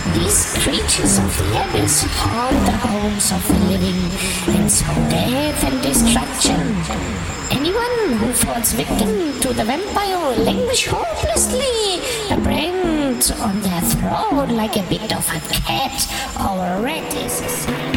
These creatures of the abyss haunt the homes of the living and sow death and destruction. Anyone who falls victim to the vampire will languish hopelessly, the brains on their throat like a bit of a cat or a rat is.